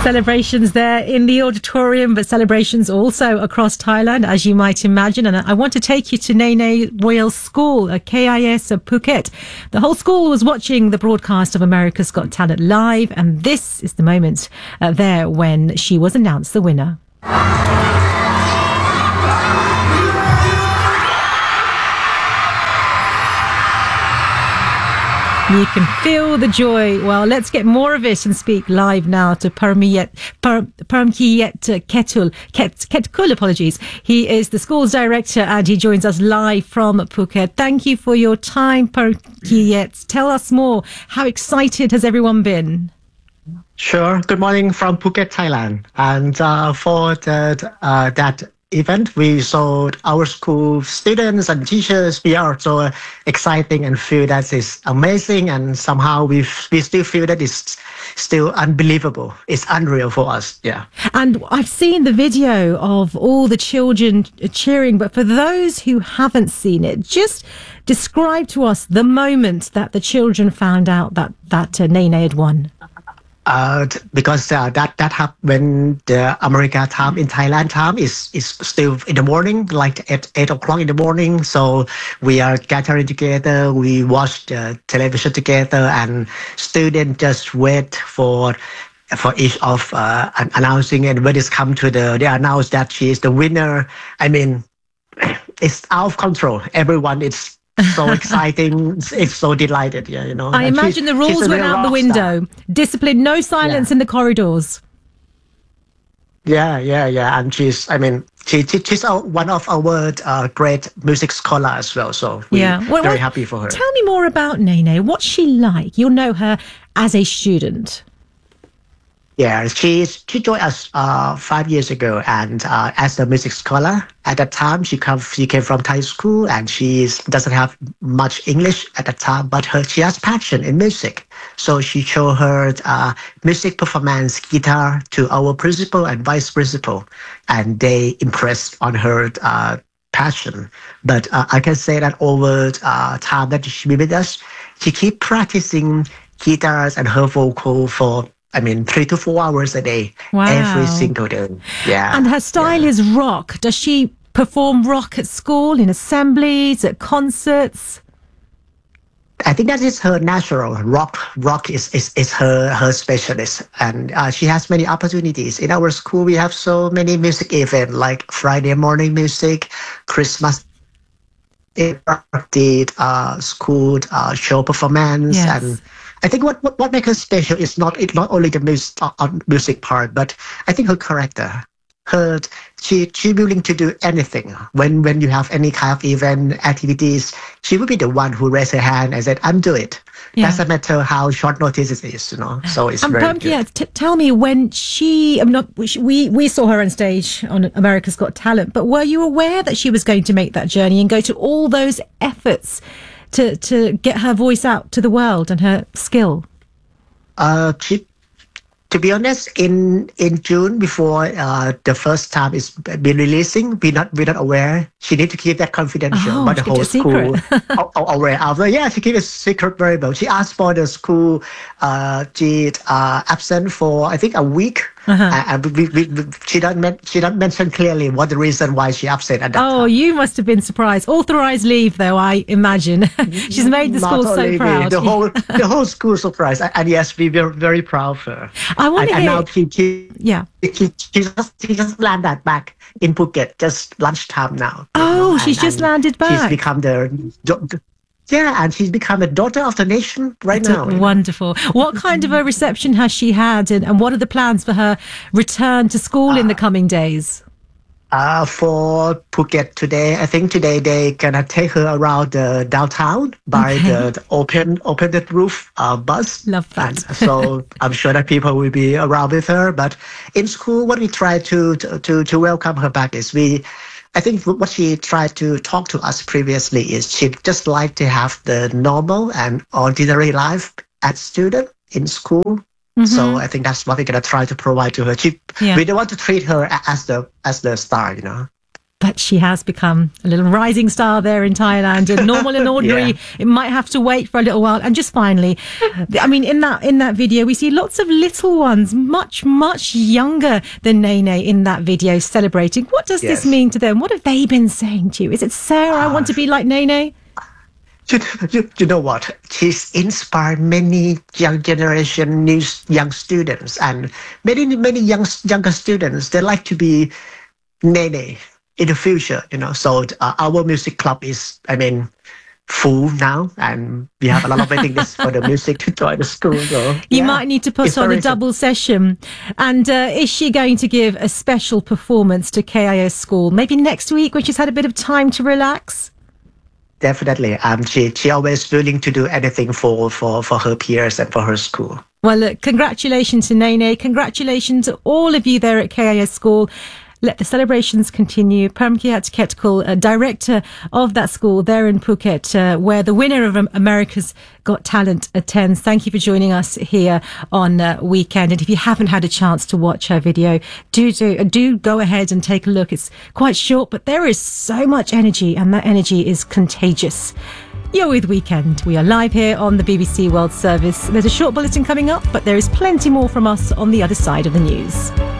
Celebrations there in the auditorium, but celebrations also across Thailand, as you might imagine. And I want to take you to Nene Royal School, a KIS of Phuket. The whole school was watching the broadcast of America's Got Talent live, and this is the moment there when she was announced the winner. You can feel the joy. Well, let's get more of it and speak live now to Parmkiyet Ketkul, apologies. He is the school's director and he joins us live from Phuket. Thank you for your time, Parmkiyet. Tell us more. How excited has everyone been? Sure. Good morning from Phuket, Thailand. And for that event, we saw our school students and teachers. We are so exciting and feel that it's amazing, and somehow we still feel that it's still unbelievable. It's unreal for us. Yeah. And I've seen the video of all the children cheering, but for those who haven't seen it, just describe to us the moment that the children found out that Nene had won. Because that happened when the America time in Thailand time is still in the morning, like at 8 o'clock in the morning. So we are gathering together, we watch the television together, and students just wait for each of announcing. And when it's come to they announce that she is the winner. I mean, it's out of control. Everyone is so exciting. It's so delighted. Yeah, you know. I imagine the rules went out the window. Discipline, no silence in the corridors. Yeah. And she's one of our great music scholars as well. So we're very happy for her. Tell me more about Nene. What's she like? You'll know her as a student. Yeah, she joined us 5 years ago, and as a music scholar. At that time, she came from Thai school, and she doesn't have much English at that time, but she has passion in music. So she showed her music performance, guitar, to our principal and vice principal, and they impressed on her passion. But I can say that over time that she been with us, she keep practicing guitars and her vocal for 3 to 4 hours a day, every single day. Yeah. And her style is rock. Does she perform rock at school, in assemblies, at concerts? I think that is her natural. Rock is her specialist. And she has many opportunities. In our school, we have so many music events, like Friday morning music, Christmas, the school show performance. Yes. And I think what makes her special is not only the music part, but I think her character. She willing to do anything. When you have any kind of event activities, she will be the one who raise her hand and said, "I'm do it." Yeah. Doesn't matter how short notice it is, you know. So it's very good. Yeah, tell me, when we saw her on stage on America's Got Talent, but were you aware that she was going to make that journey and go to all those efforts to get her voice out to the world and her skill? To be honest, in June, before the first time is been releasing, we're not aware. She need to keep that confidential, but the whole school aware of it. Yeah, she keep it secret very well. She asked for the school. She absent for I think a week. And she don't mention clearly what the reason why she absent at that time. Oh, you must have been surprised. Authorized leave, though, I imagine. She's made the school so proud. The whole school surprised, and yes, we were very proud of her. I want to hear. And now she just landed back in Phuket just lunchtime now. Oh, she's just landed back. She's become and she's become the daughter of the nation now. Wonderful. What kind of a reception has she had, and what are the plans for her return to school in the coming days? For Phuket today, I think today they're gonna take her around the downtown by the open the roof bus. Love that. And so I'm sure that people will be around with her. But in school, what we try to welcome her back is I think what she tried to talk to us previously is she just like to have the normal and ordinary life as student in school. So I think that's what we're gonna try to provide to her. We don't want to treat her as the star, you know. But she has become a little rising star there in Thailand, and Normal and Ordinary, it might have to wait for a little while. And just finally, I mean, in that video, we see lots of little ones, much, much younger than Nene in that video celebrating. What does this mean to them? What have they been saying to you? Is it, Sarah, I want to be like Nene? You know what? She's inspired many young generation, young students, and many younger students. They like to be Nene in the future, So our music club is, full now, and we have a lot of waiting lists for the music to join the school. So, you might need to put on a double session. And is she going to give a special performance to KIS School maybe next week when she's had a bit of time to relax? Definitely. She always willing to do anything for her peers and for her school. Well, look, congratulations to Nene. Congratulations to all of you there at KIS School. Let the celebrations continue. Paramkiat Ketkul, director of that school there in Phuket, where the winner of America's Got Talent attends. Thank you for joining us here on Weekend. And if you haven't had a chance to watch her video, do go ahead and take a look. It's quite short, but there is so much energy, and that energy is contagious. You're with Weekend. We are live here on the BBC World Service. There's a short bulletin coming up, but there is plenty more from us on the other side of the news.